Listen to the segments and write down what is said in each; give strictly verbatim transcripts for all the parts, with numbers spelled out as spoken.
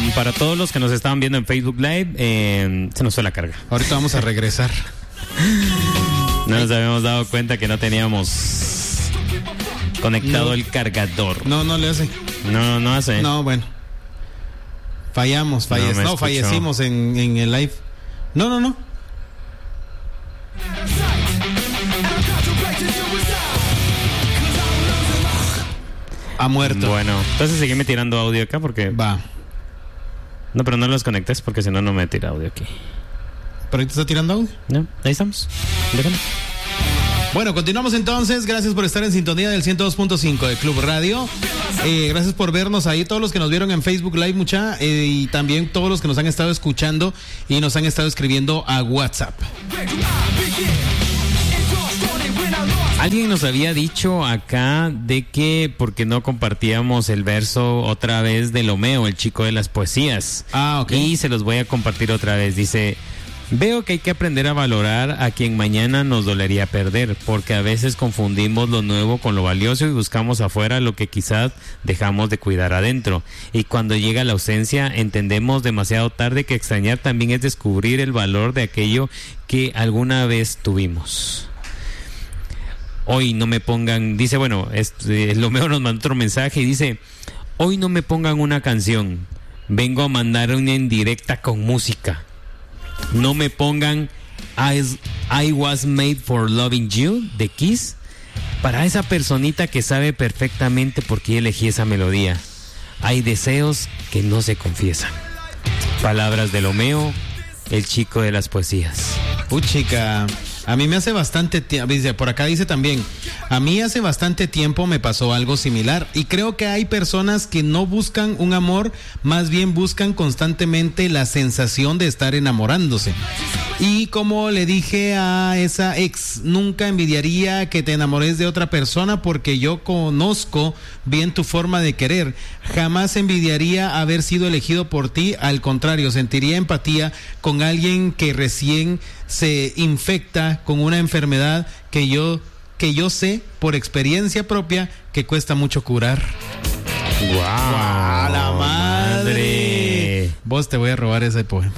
Para todos los que nos estaban viendo en Facebook Live, eh, se nos fue la carga. Ahorita vamos a regresar. No nos habíamos dado cuenta que no teníamos conectado no. el cargador. No, no le hace. No, no hace. No, bueno. Fallamos, fallec- no, no fallecimos en, en el live. No, no, no. Ha muerto. Bueno, entonces seguime tirando audio acá porque... Va. No, pero no los conectes porque si no, no me tira audio aquí. ¿Pero ahí te está tirando audio? No, ahí estamos. Déjame. Bueno, continuamos entonces. Gracias por estar en sintonía del ciento dos punto cinco de Club Radio. Eh, gracias por vernos ahí, todos los que nos vieron en Facebook Live, mucha, eh, y también todos los que nos han estado escuchando y nos han estado escribiendo a WhatsApp. Alguien nos había dicho acá de que porque no compartíamos el verso otra vez de Lomeo, el chico de las poesías. Ah, ok. Y se los voy a compartir otra vez. Dice: veo que hay que aprender a valorar a quien mañana nos dolería perder, porque a veces confundimos lo nuevo con lo valioso y buscamos afuera lo que quizás dejamos de cuidar adentro. Y cuando llega la ausencia, entendemos demasiado tarde que extrañar también es descubrir el valor de aquello que alguna vez tuvimos. Hoy no me pongan, dice, bueno, este, Lomeo nos mandó otro mensaje y dice: hoy no me pongan una canción, vengo a mandar una indirecta con música. No me pongan I, I Was Made for Loving You de Kiss, para esa personita que sabe perfectamente por qué elegí esa melodía. Hay deseos que no se confiesan. Palabras de Lomeo, el chico de las poesías. Uy, chica, a mí me hace bastante tiempo, por acá dice también, a mí hace bastante tiempo me pasó algo similar y creo que hay personas que no buscan un amor, más bien buscan constantemente la sensación de estar enamorándose. Y como le dije a esa ex, nunca envidiaría que te enamores de otra persona porque yo conozco bien tu forma de querer. Jamás envidiaría haber sido elegido por ti, al contrario, sentiría empatía con alguien que recién se infecta con una enfermedad que yo que yo sé por experiencia propia que cuesta mucho curar. ¡Wow! ¡Wow! ¡La madre! madre! Vos te voy a robar ese poema.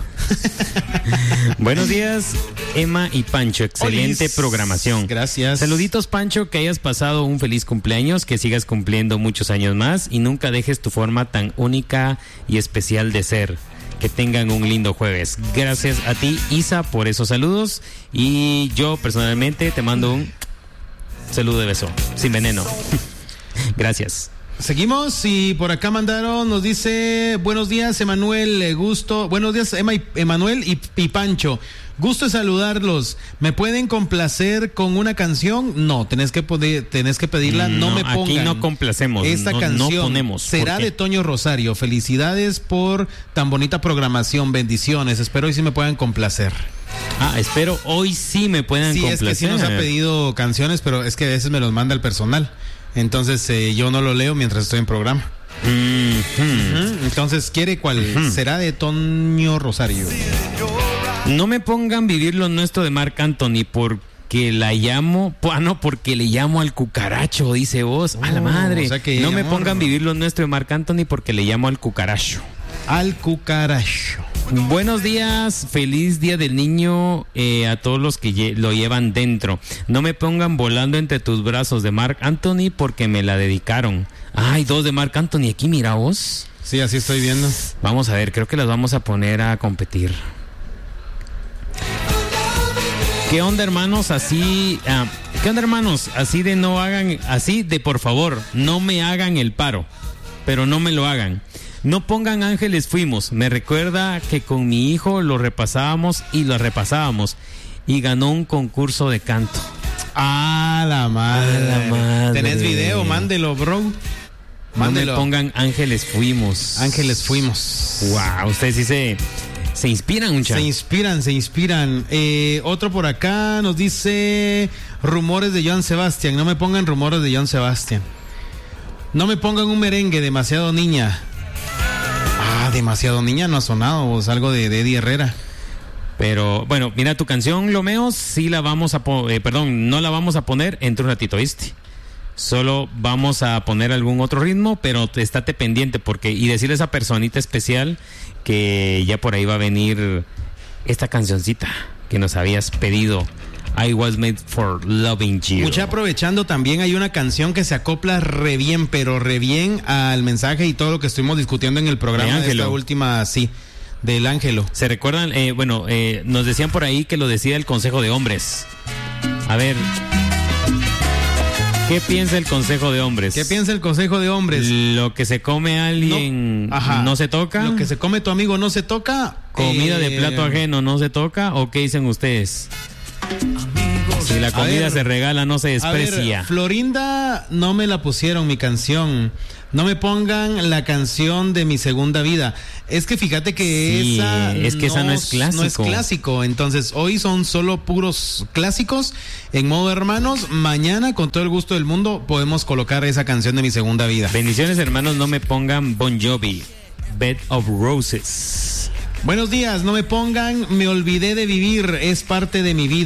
Buenos días, Emma y Pancho. Excelente Olis. Programación. Gracias. Saluditos, Pancho, que hayas pasado un feliz cumpleaños, que sigas cumpliendo muchos años más y nunca dejes tu forma tan única y especial de ser. Que tengan un lindo jueves. Gracias a ti, Isa, por esos saludos. Y yo personalmente te mando un saludo de beso, sin veneno. Gracias. Seguimos y por acá mandaron, nos dice: buenos días, Emanuel, gusto. Buenos días, Emma y, Emanuel y, y Pancho. Gusto de saludarlos. ¿Me pueden complacer con una canción? No, tenés que poder, tenés que pedirla. No, no me pongan. Aquí no complacemos. Esta no, canción no ponemos. será de Toño Rosario. Felicidades por tan bonita programación. Bendiciones. Espero hoy sí me puedan complacer. Ah, espero hoy sí me puedan sí, complacer. Sí, es que sí nos ha pedido canciones, pero es que a veces me los manda el personal. Entonces eh, yo no lo leo mientras estoy en programa. Mm-hmm. Uh-huh. Entonces, ¿quiere cuál? Uh-huh. Será de Toño Rosario. No me pongan Vivir lo Nuestro de Marc Anthony porque la llamo, ah no, porque le llamo al cucaracho, dice vos. Oh, a la madre. O sea que no me amor. pongan Vivir lo Nuestro de Marc Anthony porque le llamo al cucaracho. Al cucaracho. Buenos días, feliz día del niño eh, a todos los que lle- lo llevan dentro. No me pongan Volando entre tus brazos de Marc Anthony porque me la dedicaron. Ay, dos de Marc Anthony aquí, mira vos. Sí, así estoy viendo. Vamos a ver, creo que las vamos a poner a competir. ¿Qué onda, hermanos? Así, uh, ¿qué onda, hermanos? Así de no hagan, así de por favor, no me hagan el paro, pero no me lo hagan. No pongan Ángeles Fuimos. Me recuerda que con mi hijo lo repasábamos y lo repasábamos y ganó un concurso de canto. Ah, la madre. Ah, la madre. ¿Tenés video? Mándelo, bro. Mándelo. No me pongan Ángeles Fuimos. Ángeles Fuimos. Wow, ustedes sí se... Se inspiran, muchachos. Se inspiran, se inspiran. Eh, otro por acá nos dice Rumores de Joan Sebastián. No me pongan Rumores de Joan Sebastián. No me pongan un merengue, Demasiado Niña. Ah, Demasiado Niña no ha sonado. O algo de, de Eddie Herrera. Pero, bueno, mira, tu canción, Lomeo, sí la vamos a poner, eh, perdón, no la vamos a poner entre un ratito, ¿viste? Solo vamos a poner algún otro ritmo, pero estate pendiente porque y decirle a esa personita especial que ya por ahí va a venir esta cancioncita que nos habías pedido. I was made for loving you. Mucha aprovechando también hay una canción que se acopla re bien, pero re bien al mensaje y todo lo que estuvimos discutiendo en el programa de, de esta última, sí, del Ángelo. ¿Se recuerdan? Eh, bueno, eh, nos decían por ahí que lo decía el Consejo de Hombres. A ver, ¿qué piensa el Consejo de Hombres? ¿Qué piensa el Consejo de Hombres? Lo que se come alguien no, ajá, no se toca. Lo que se come tu amigo no se toca. Comida eh... de plato ajeno no se toca. ¿O qué dicen ustedes? Si la comida ver, se regala, no se desprecia. A ver, Florinda, no me la pusieron mi canción. No me pongan la canción de mi segunda vida. Es que fíjate que sí, esa es que no, esa no es clásico. No es clásico. Entonces, hoy son solo puros clásicos en modo hermanos. Mañana, con todo el gusto del mundo, podemos colocar esa canción de mi segunda vida. Bendiciones, hermanos. No me pongan Bon Jovi, Bed of Roses. Buenos días. No me pongan Me olvidé de vivir. Es parte de mi vida.